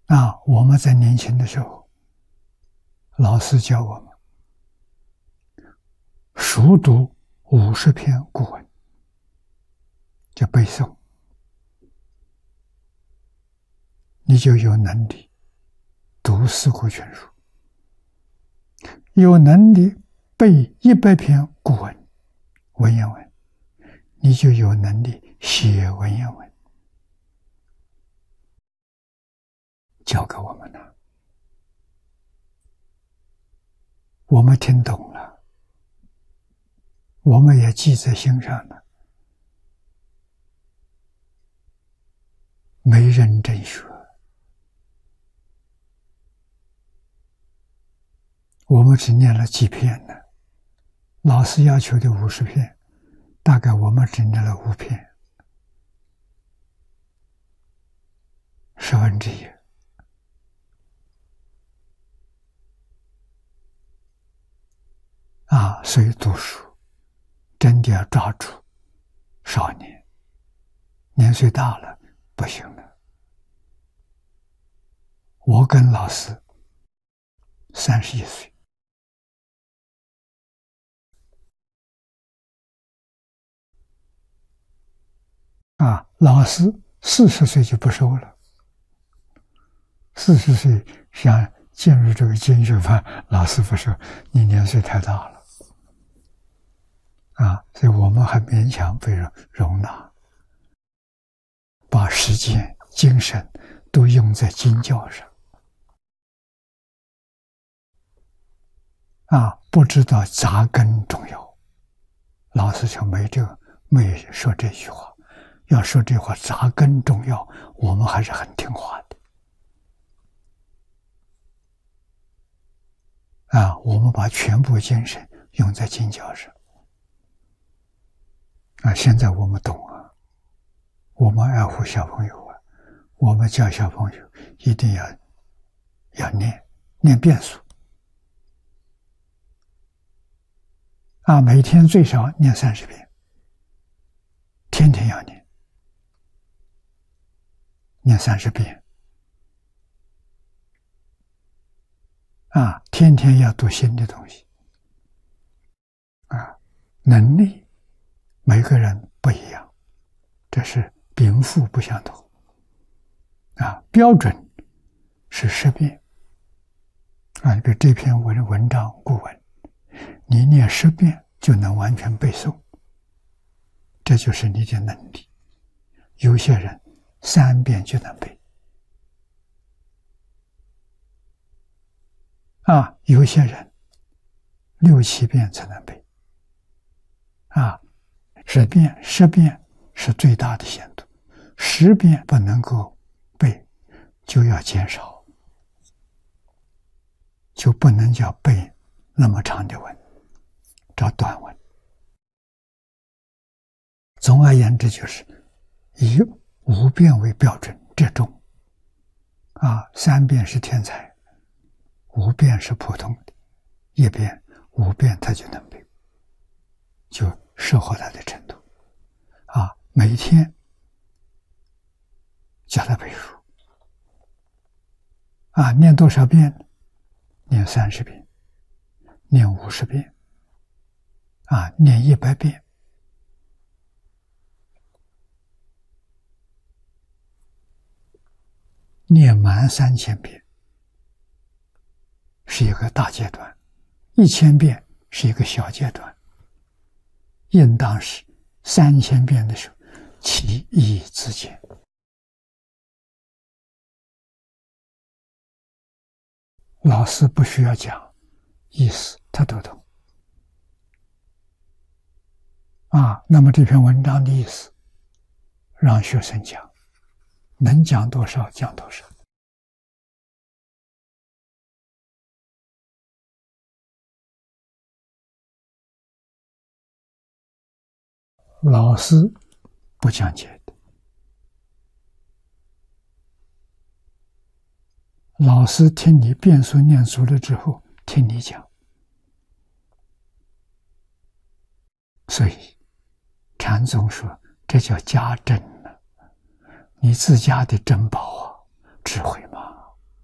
我们在年轻的时候，老师教我们熟读50篇古文，叫背诵，你就有能力读四库全书，有能力背100篇古文文言文，你就有能力写文言文。教给我们了，我们听懂了，我们也记在心上了。没认真学，我们只念了几篇呢？老师要求的50篇，大概我们只念了5篇1/10。所以读书真的要抓住少年，年岁大了不行了。我跟老师31岁，老师40岁就不收了，40岁想进入这个经学班，老师不收，你年岁太大了。所以我们还勉强被容纳，把时间、精神都用在经教上。不知道扎根重要，老师就没说这句话。要说这话，扎根重要，我们还是很听话的。我们把全部精神用在经教上。现在我们懂啊，我们爱护小朋友啊，我们教小朋友一定要念遍数每天最少念30遍，天天要念30遍天天要读新的东西能力每个人不一样，这是禀赋不相同标准是10遍你比如这篇文章古文，你念10遍就能完全背诵，这就是你的能力。有些人3遍就能背有些人6、7遍才能背10遍是最大的限度，10遍不能够背，就要减少，就不能叫背那么长的文，找短文。总而言之，就是以5遍为标准折中3遍是天才，5遍是普通的，1遍5遍他就能背，就适合他的程度每天教他背书念多少遍？念30遍，念50遍念100遍，念满3000遍是一个大阶段，1000遍是一个小阶段，应当是3000遍的时候其义自见。老师不需要讲意思，他都懂那么这篇文章的意思让学生讲，能讲多少讲多少。老师不讲解的，老师听你遍数念熟了之后听你讲，所以禅宗说这叫家珍你自家的珍宝智慧嘛。